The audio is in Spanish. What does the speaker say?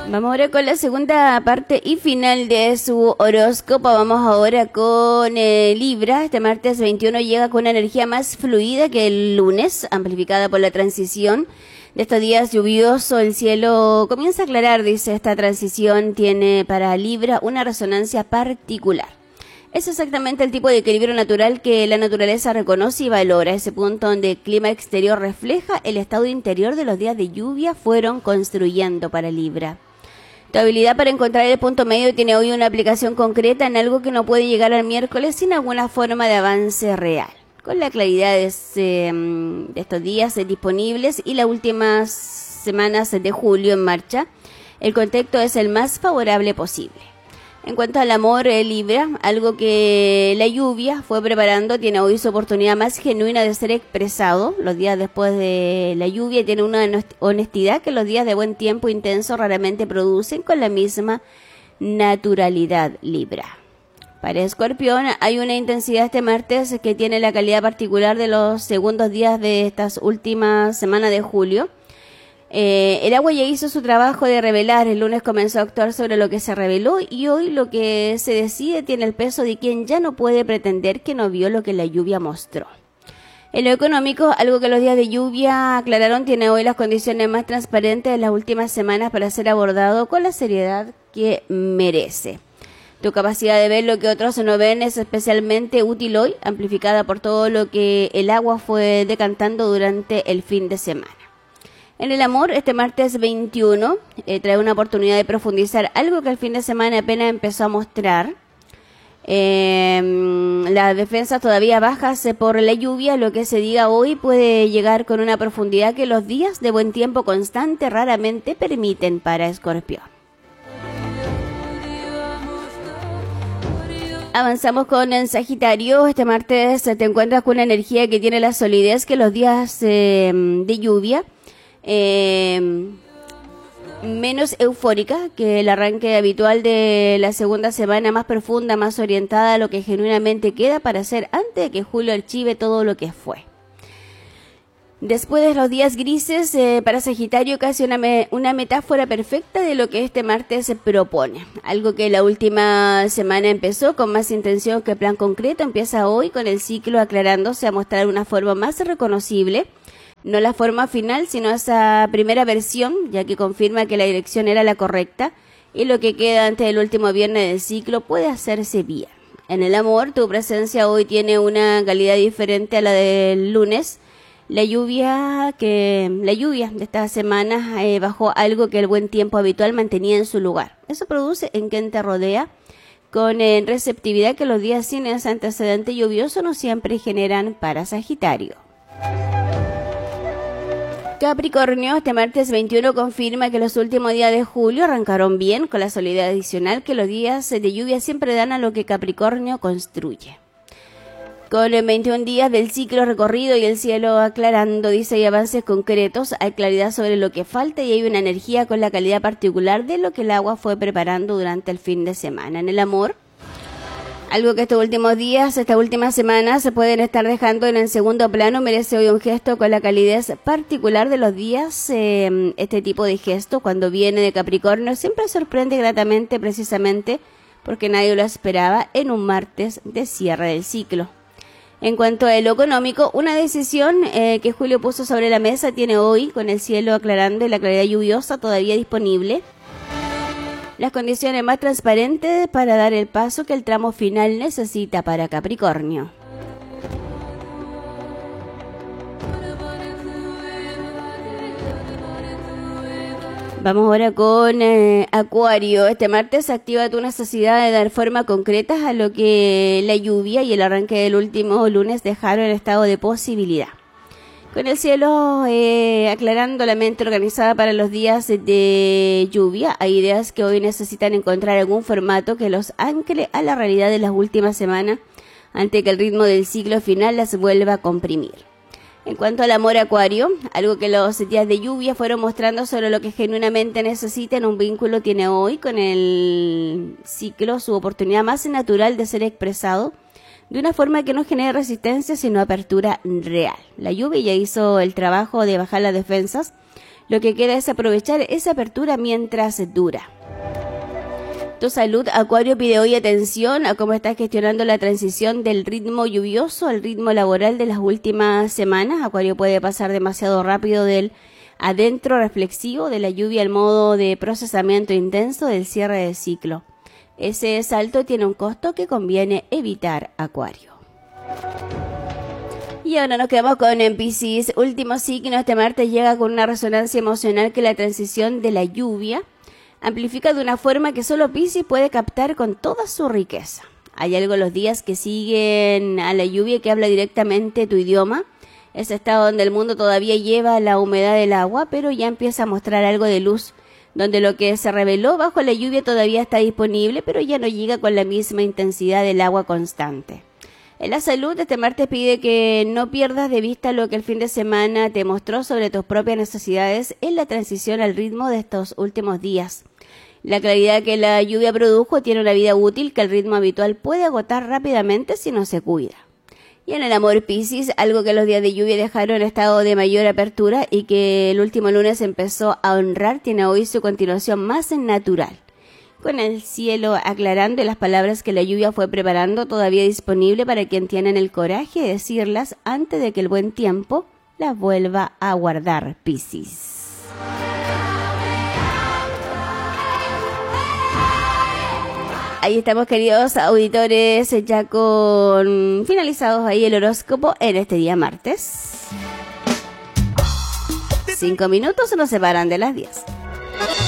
Vamos ahora con la segunda parte y final de su horóscopo. Vamos ahora con Libra. Este martes 21 llega con una energía más fluida que el lunes, amplificada por la transición de estos días lluviosos. El cielo comienza a aclarar, dice. Esta transición tiene para Libra una resonancia particular. Es exactamente el tipo de equilibrio natural que la naturaleza reconoce y valora. Ese punto donde el clima exterior refleja el estado interior de los días de lluvia fueron construyendo para Libra. Tu habilidad para encontrar el punto medio tiene hoy una aplicación concreta en algo que no puede llegar al miércoles sin alguna forma de avance real. Con la claridad de estos días disponibles y las últimas semanas de julio en marcha, el contexto es el más favorable posible. En cuanto al amor, Libra, algo que la lluvia fue preparando, tiene hoy su oportunidad más genuina de ser expresado. Los días después de la lluvia tienen una honestidad que los días de buen tiempo intenso raramente producen con la misma naturalidad, Libra. Para Escorpión, hay una intensidad este martes que tiene la calidad particular de los segundos días de estas últimas semanas de julio. El agua ya hizo su trabajo de revelar. El lunes comenzó a actuar sobre lo que se reveló y hoy lo que se decide tiene el peso de quien ya no puede pretender que no vio lo que la lluvia mostró. En lo económico, algo que los días de lluvia aclararon, tiene hoy las condiciones más transparentes de las últimas semanas para ser abordado con la seriedad que merece. Tu capacidad de ver lo que otros no ven es especialmente útil hoy, amplificada por todo lo que el agua fue decantando durante el fin de semana. En el amor, este martes 21 trae una oportunidad de profundizar algo que el fin de semana apenas empezó a mostrar. Las defensas todavía bajas por la lluvia, lo que se diga hoy puede llegar con una profundidad que los días de buen tiempo constante raramente permiten para Escorpión. Avanzamos con el Sagitario. Este martes te encuentras con una energía que tiene la solidez que los días de lluvia. Menos eufórica que el arranque habitual de la segunda semana, más profunda, más orientada a lo que genuinamente queda para hacer antes de que julio archive todo lo que fue. Después de los días grises, para Sagitario casi una metáfora perfecta de lo que este martes se propone. Algo que la última semana empezó con más intención que plan concreto, empieza hoy con el ciclo aclarándose a mostrar una forma más reconocible. No la forma final, sino esa primera versión, ya que confirma que la dirección era la correcta y lo que queda antes del último viernes del ciclo puede hacerse bien. En el amor, tu presencia hoy tiene una calidad diferente a la del lunes. La lluvia de esta semana bajó algo que el buen tiempo habitual mantenía en su lugar. Eso produce en quien te rodea con receptividad que los días sin ese antecedente lluvioso no siempre generan para Sagitario. Capricornio, este martes 21 confirma que los últimos días de julio arrancaron bien con la solidez adicional que los días de lluvia siempre dan a lo que Capricornio construye. Con 21 días del ciclo recorrido y el cielo aclarando, dice, hay avances concretos, hay claridad sobre lo que falta y hay una energía con la calidad particular de lo que el agua fue preparando durante el fin de semana. En el amor, algo que estos últimos días, estas últimas semanas se pueden estar dejando en el segundo plano, merece hoy un gesto con la calidez particular de los días. Este tipo de gesto, cuando viene de Capricornio, siempre sorprende gratamente precisamente porque nadie lo esperaba en un martes de cierre del ciclo. En cuanto a lo económico, una decisión que Julio puso sobre la mesa tiene hoy, con el cielo aclarando y la claridad lluviosa todavía disponible, las condiciones más transparentes para dar el paso que el tramo final necesita para Capricornio. Vamos ahora con Acuario. Este martes activa tu necesidad de dar forma concreta a lo que la lluvia y el arranque del último lunes dejaron en estado de posibilidad. Con el cielo aclarando la mente organizada para los días de lluvia, hay ideas que hoy necesitan encontrar algún formato que los ancle a la realidad de las últimas semanas antes que el ritmo del ciclo final las vuelva a comprimir. En cuanto al amor, Acuario, algo que los días de lluvia fueron mostrando sobre lo que genuinamente necesitan, un vínculo tiene hoy con el ciclo su oportunidad más natural de ser expresado de una forma que no genere resistencia sino apertura real. La lluvia ya hizo el trabajo de bajar las defensas Lo que queda es aprovechar esa apertura mientras dura. Tu salud, Acuario, pide hoy atención a cómo estás gestionando la transición del ritmo lluvioso al ritmo laboral de las últimas semanas. Acuario puede pasar demasiado rápido del adentro reflexivo de la lluvia al modo de procesamiento intenso del cierre de ciclo. Ese salto tiene un costo que conviene evitar, Acuario. Y ahora nos quedamos con Piscis. Último signo, este martes llega con una resonancia emocional que la transición de la lluvia amplifica de una forma que solo Piscis puede captar con toda su riqueza. Hay algo en los días que siguen a la lluvia que habla directamente tu idioma. Ese estado donde el mundo todavía lleva la humedad del agua, pero ya empieza a mostrar algo de luz, donde lo que se reveló bajo la lluvia todavía está disponible, pero ya no llega con la misma intensidad del agua constante. En la salud, este martes pide que no pierdas de vista lo que el fin de semana te mostró sobre tus propias necesidades en la transición al ritmo de estos últimos días. La claridad que la lluvia produjo tiene una vida útil que el ritmo habitual puede agotar rápidamente si no se cuida. Y en el amor, Piscis, algo que los días de lluvia dejaron en estado de mayor apertura y que el último lunes empezó a honrar, tiene hoy su continuación más natural. Con el cielo aclarando y las palabras que la lluvia fue preparando todavía disponible para quien tienen el coraje de decirlas antes de que el buen tiempo las vuelva a guardar, Piscis. Ahí estamos, queridos auditores, ya con finalizados ahí el horóscopo en este día martes. 5 minutos nos separan de las 10.